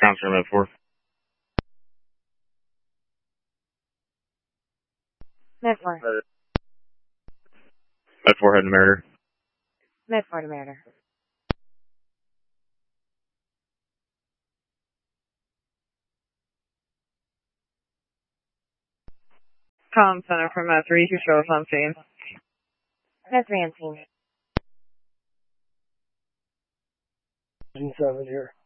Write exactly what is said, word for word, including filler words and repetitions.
Counselor Med four. Med four. Med four, head to Meritor. Med four to Meritor. Comm Center from Med three, who shows on scene. Med three on scene. seven here.